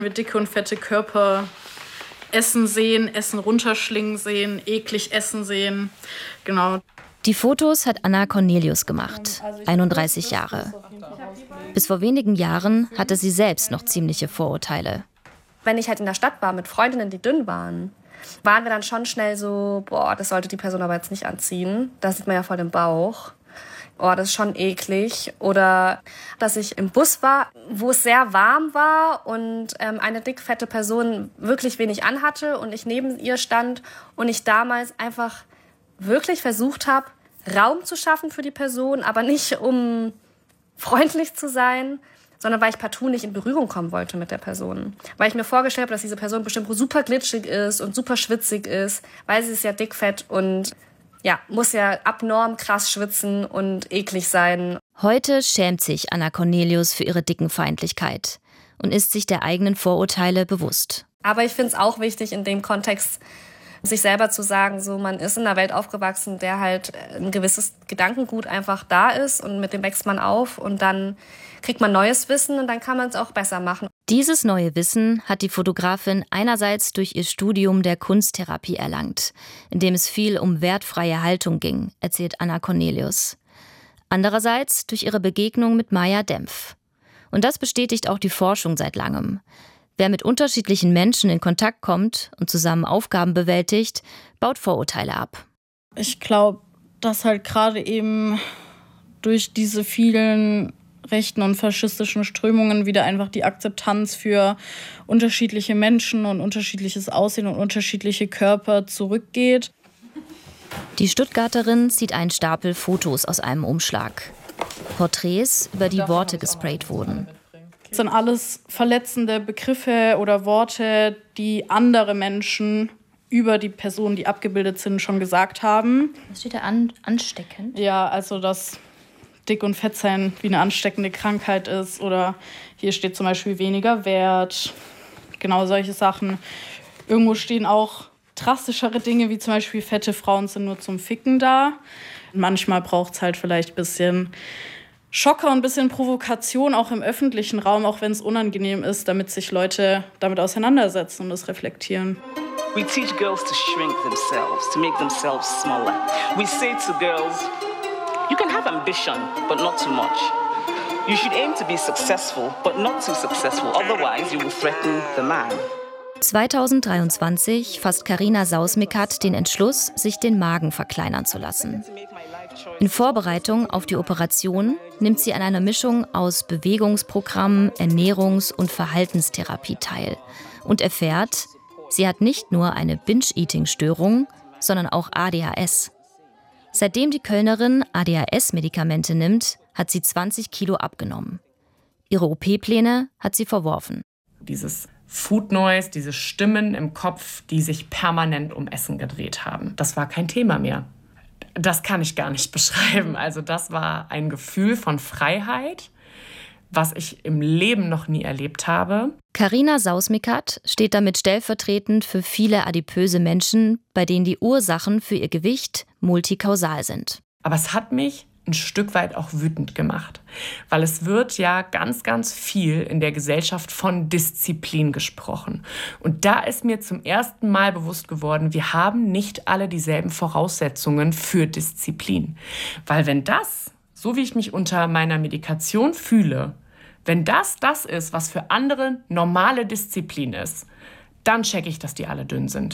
Wir dicke und fette Körper essen sehen, Essen runterschlingen sehen, eklig essen sehen. Genau. Die Fotos hat Anna Cornelius gemacht, 31 Jahre. Bis vor wenigen Jahren hatte sie selbst noch ziemliche Vorurteile. Wenn ich halt in der Stadt war mit Freundinnen, die dünn waren wir dann schon schnell so, boah, das sollte die Person aber jetzt nicht anziehen. Da sieht man ja voll den Bauch. Oh, das ist schon eklig. Oder dass ich im Bus war, wo es sehr warm war und eine dickfette Person wirklich wenig anhatte und ich neben ihr stand und ich damals einfach wirklich versucht habe, Raum zu schaffen für die Person, aber nicht um freundlich zu sein, sondern weil ich partout nicht in Berührung kommen wollte mit der Person. Weil ich mir vorgestellt habe, dass diese Person bestimmt super glitschig ist und super schwitzig ist, weil sie ist ja dickfett und ja, muss ja abnorm krass schwitzen und eklig sein. Heute schämt sich Anna Cornelius für ihre Dickenfeindlichkeit und ist sich der eigenen Vorurteile bewusst. Aber ich finde es auch wichtig, in dem Kontext sich selber zu sagen, so man ist in einer Welt aufgewachsen, der halt ein gewisses Gedankengut einfach da ist und mit dem wächst man auf und dann kriegt man neues Wissen und dann kann man es auch besser machen. Dieses neue Wissen hat die Fotografin einerseits durch ihr Studium der Kunsttherapie erlangt, in dem es viel um wertfreie Haltung ging, erzählt Anna Cornelius. Andererseits durch ihre Begegnung mit Maya Dempf. Und das bestätigt auch die Forschung seit langem. Wer mit unterschiedlichen Menschen in Kontakt kommt und zusammen Aufgaben bewältigt, baut Vorurteile ab. Ich glaube, dass halt gerade eben durch diese vielen rechten und faschistischen Strömungen wieder einfach die Akzeptanz für unterschiedliche Menschen und unterschiedliches Aussehen und unterschiedliche Körper zurückgeht. Die Stuttgarterin zieht einen Stapel Fotos aus einem Umschlag. Porträts, über die Worte gesprayt wurden. Das sind alles verletzende Begriffe oder Worte, die andere Menschen über die Personen, die abgebildet sind, schon gesagt haben. Was steht da ansteckend? Ja, also dass dick und fett sein wie eine ansteckende Krankheit ist. Oder hier steht zum Beispiel weniger Wert. Genau solche Sachen. Irgendwo stehen auch drastischere Dinge, wie zum Beispiel fette Frauen sind nur zum Ficken da. Manchmal braucht es halt vielleicht ein bisschen Schocker und ein bisschen Provokation auch im öffentlichen Raum, auch wenn es unangenehm ist, damit sich Leute damit auseinandersetzen und das reflektieren. We teach girls to shrink themselves, to make themselves smaller. We say to girls, you can have ambition, but not too much. You should aim to be successful, but not too successful. Otherwise, you will threaten the man. 2023 fasst Carina Saus-Mikkat den Entschluss, sich den Magen verkleinern zu lassen. In Vorbereitung auf die Operation nimmt sie an einer Mischung aus Bewegungsprogrammen, Ernährungs- und Verhaltenstherapie teil und erfährt, sie hat nicht nur eine Binge-Eating-Störung, sondern auch ADHS. Seitdem die Kölnerin ADHS-Medikamente nimmt, hat sie 20 Kilo abgenommen. Ihre OP-Pläne hat sie verworfen. Dieses Food Noise, diese Stimmen im Kopf, die sich permanent um Essen gedreht haben, das war kein Thema mehr. Das kann ich gar nicht beschreiben. Also das war ein Gefühl von Freiheit, was ich im Leben noch nie erlebt habe. Carina Saus-Mikkat steht damit stellvertretend für viele adipöse Menschen, bei denen die Ursachen für ihr Gewicht multikausal sind. Aber es hat mich ein Stück weit auch wütend gemacht, weil es wird ja ganz, ganz viel in der Gesellschaft von Disziplin gesprochen. Und da ist mir zum ersten Mal bewusst geworden, wir haben nicht alle dieselben Voraussetzungen für Disziplin. Weil wenn das, so wie ich mich unter meiner Medikation fühle, wenn das ist, was für andere normale Disziplin ist, dann checke ich, dass die alle dünn sind.